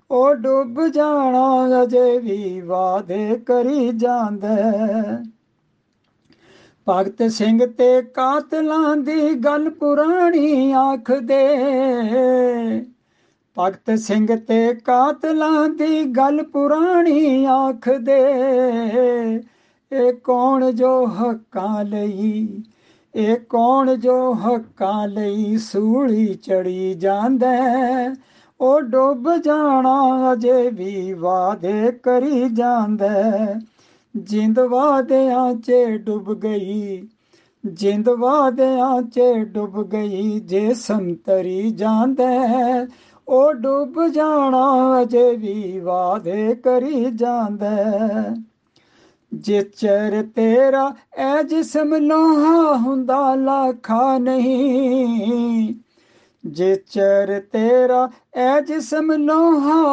ਉਹ ਡੁੱਬ ਜਾਣਾ ਅਜੇ ਵੀ ਵਾਅਦੇ ਕਰੀ ਜਾਂਦਾ। ਭਗਤ ਸਿੰਘ ਤੇ ਕਾਤਲਾਂ ਦੀ ਗੱਲ ਪੁਰਾਣੀ ਆਖਦੇ, ਭਗਤ ਸਿੰਘ ਤੇ ਕਾਤਲਾਂ ਦੀ ਗੱਲ ਪੁਰਾਣੀ ਆਖਦੇ। ਇਹ ਕੌਣ ਜੋ ਹੱਕਾਂ ਲਈ, ਇਹ ਕੌਣ ਜੋ ਹੱਕਾਂ ਲਈ ਸੂਲੀ ਚੜੀ ਜਾਂਦਾ। ਉਹ ਡੁੱਬ ਜਾਣਾ ਅਜੇ ਵੀ ਵਾਅਦੇ ਕਰੀ ਜਾਂਦਾ। ਜਿੰਦ ਵਾਅਦਿਆਂ 'ਚ ਡੁੱਬ ਗਈ, ਜਿੰਦ ਵਾਅਦਿਆਂ 'ਚ ਡੁੱਬ ਗਈ, ਜੇ ਸੰਤਰੀ ਜਾਂਦਾ। ਉਹ ਡੁੱਬ ਜਾਣਾ ਅਜੇ ਵੀ ਵਾਅਦੇ ਕਰੀ ਜਾਂਦਾ। ਜੇ ਚਿਹਰੇ ਤੇਰਾ ਐ ਜਿਸਮ ਲੋਹਾ ਹੁੰਦਾ ਲੱਖਾ ਨਹੀਂ, ਜੇ ਚਿਹਰੇ ਤੇਰਾ ਐ ਜਿਸਮ ਲੋਹਾ